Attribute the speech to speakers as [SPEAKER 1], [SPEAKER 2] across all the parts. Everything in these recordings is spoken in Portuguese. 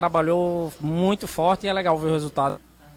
[SPEAKER 1] trabalhou muito forte e é legal ver o resultado.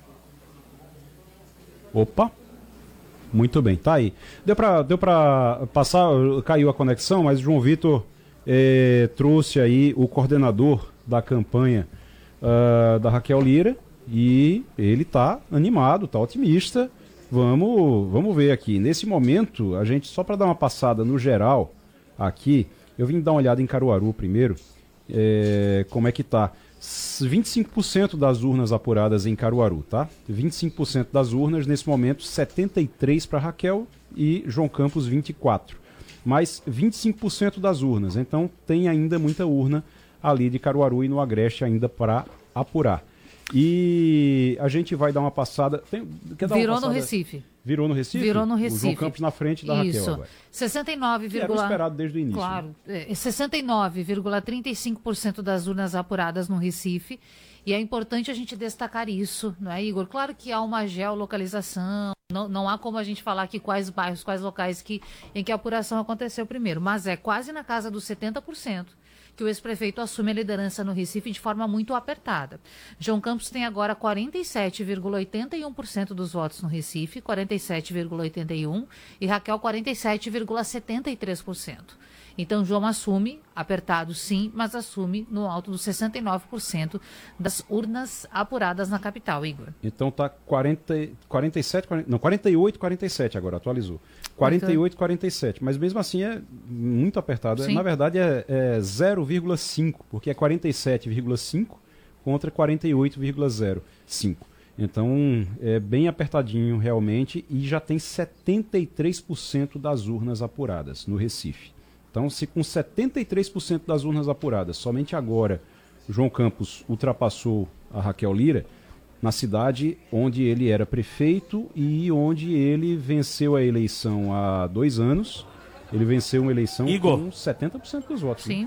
[SPEAKER 2] Opa, muito bem, tá aí. Deu pra passar, caiu a conexão, mas o João Vitor trouxe aí o coordenador da campanha da Raquel Lira e ele tá animado, tá otimista. Vamos ver aqui. Nesse momento, a gente, só para dar uma passada no geral aqui, eu vim dar uma olhada em Caruaru primeiro, como é que tá. 25% das urnas apuradas em Caruaru, tá? 25% das urnas, nesse momento, 73 para Raquel e João Campos 24. Mas 25% das urnas, então tem ainda muita urna ali de Caruaru e no Agreste ainda para apurar. E a gente vai dar uma passada...
[SPEAKER 3] Virou no Recife.
[SPEAKER 2] Virou no Recife?
[SPEAKER 3] Virou no Recife.
[SPEAKER 2] O João Campos na frente da Raquel agora.
[SPEAKER 3] 69,
[SPEAKER 2] era o esperado desde o início.
[SPEAKER 3] Claro, 69,35% das urnas apuradas no Recife. E é importante a gente destacar isso, não é, Igor? Claro que há uma geolocalização, não há como a gente falar aqui quais bairros, quais locais em que a apuração aconteceu primeiro, mas é quase na casa dos 70%. Que o ex-prefeito assume a liderança no Recife de forma muito apertada. João Campos tem agora 47,81% dos votos no Recife, 47,81%, e Raquel 47,73%. Então, João assume, apertado sim, mas assume no alto dos 69% das urnas apuradas na capital, Igor.
[SPEAKER 2] Então tá 48, 47 agora, atualizou. 48, 47, mas mesmo assim é muito apertado.
[SPEAKER 3] Sim.
[SPEAKER 2] Na verdade é 0,5, porque é 47,5 contra 48,05. Então é bem apertadinho realmente e já tem 73% das urnas apuradas no Recife. Então, se com 73% das urnas apuradas, somente agora João Campos ultrapassou a Raquel Lira, na cidade onde ele era prefeito e onde ele venceu a eleição há 2 anos, ele venceu uma eleição
[SPEAKER 4] Igor,
[SPEAKER 2] com 70% dos votos.
[SPEAKER 3] Sim.
[SPEAKER 2] Né?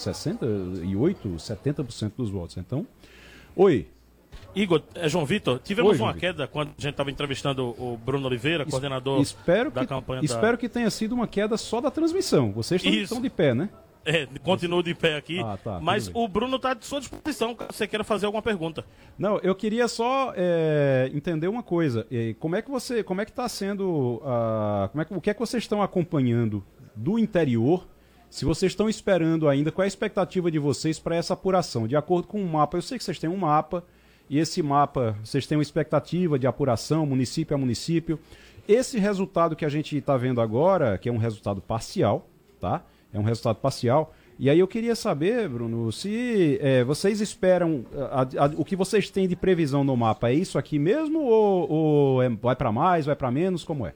[SPEAKER 2] 68%, 70% dos votos. Então, oi.
[SPEAKER 4] Igor, João Vitor, tivemos
[SPEAKER 2] João
[SPEAKER 4] uma
[SPEAKER 2] Vitor.
[SPEAKER 4] queda quando a gente estava entrevistando o Bruno Oliveira, coordenador da campanha
[SPEAKER 2] Espero que tenha sido uma queda só da transmissão. Vocês estão de pé, né?
[SPEAKER 4] Continuo de pé aqui,
[SPEAKER 2] tá,
[SPEAKER 4] mas o Bruno está à sua disposição, caso você queira fazer alguma pergunta.
[SPEAKER 2] Não, eu queria só entender uma coisa. Como é que está sendo, o que é que vocês estão acompanhando do interior? Se vocês estão esperando ainda, qual é a expectativa de vocês para essa apuração? De acordo com o mapa, eu sei que vocês têm um mapa, e esse mapa, vocês têm uma expectativa de apuração, município a município. Esse resultado que a gente está vendo agora, que é um resultado parcial, tá? É um resultado parcial. E aí eu queria saber, Bruno, se vocês esperam, o que vocês têm de previsão no mapa, é isso aqui mesmo ou vai para mais, vai para menos, como é?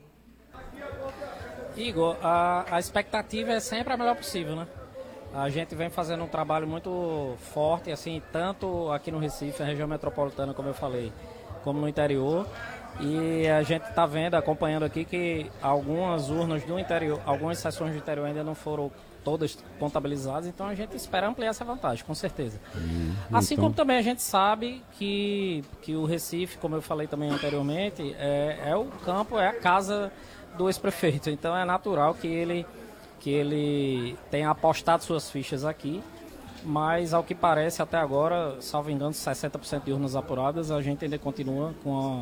[SPEAKER 1] Igor, a expectativa é sempre a melhor possível, né? A gente vem fazendo um trabalho muito forte, assim, tanto aqui no Recife, na região metropolitana, como eu falei, como no interior. E a gente está vendo, acompanhando aqui, que algumas urnas do interior, algumas seções do interior ainda não foram todas contabilizadas, então a gente espera ampliar essa vantagem, com certeza. Assim como também a gente sabe que o Recife, como eu falei também anteriormente, é o campo, é a casa do ex-prefeito, então é natural que ele tenha apostado suas fichas aqui, mas ao que parece até agora, salvo engano, 60% de urnas apuradas, a gente ainda continua com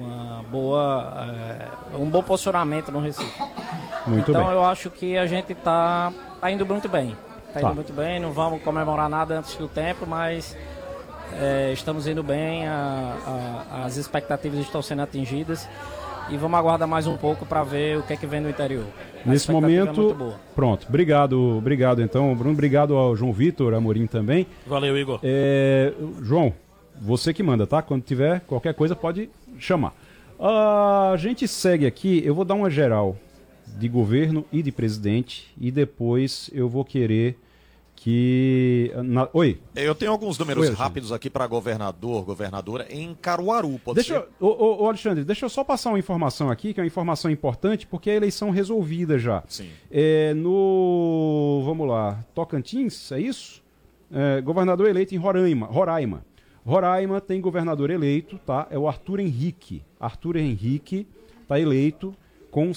[SPEAKER 1] um bom posicionamento no Recife.
[SPEAKER 2] Muito
[SPEAKER 1] então
[SPEAKER 2] bem.
[SPEAKER 1] Eu acho que a gente está indo muito bem. Indo muito bem, não vamos comemorar nada antes do tempo, mas estamos indo bem, as expectativas estão sendo atingidas. E vamos aguardar mais um pouco para ver o que é que vem no interior.
[SPEAKER 2] Nesse momento, pronto. Obrigado então, Bruno. Obrigado ao João Vitor Amorim também.
[SPEAKER 4] Valeu, Igor.
[SPEAKER 2] João, você que manda, tá? Quando tiver qualquer coisa, pode chamar. A gente segue aqui, eu vou dar uma geral de governo e de presidente e depois eu vou querer que... Oi.
[SPEAKER 5] Eu tenho alguns números rápidos aqui para governadora em Caruaru, pode ser?
[SPEAKER 2] Alexandre, deixa eu só passar uma informação aqui, que é uma informação importante, porque a eleição resolvida já.
[SPEAKER 5] Sim.
[SPEAKER 2] Vamos lá, Tocantins, é isso? Governador eleito em Roraima. Roraima tem governador eleito, tá? É o Arthur Henrique. Arthur Henrique está eleito com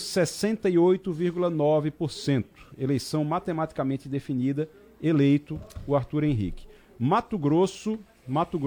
[SPEAKER 2] 68,9%. Eleição matematicamente definida, eleito o Arthur Henrique. Mato Grosso Mato